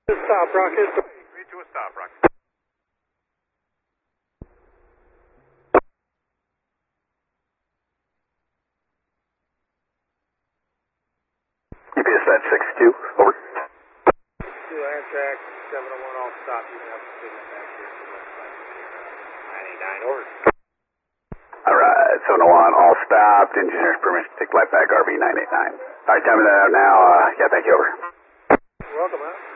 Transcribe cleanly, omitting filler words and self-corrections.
Stop, Rocket. Agree to a stop, Rocket. UPS at 62, over. 2 Amtrak, 701, all stop. You can have the city back here to the west side. 99, over. Alright, 701, all stopped. Engineer's permission to take flight back RV 989. Alright, timing that out now. Yeah, thank you, over. Welcome out.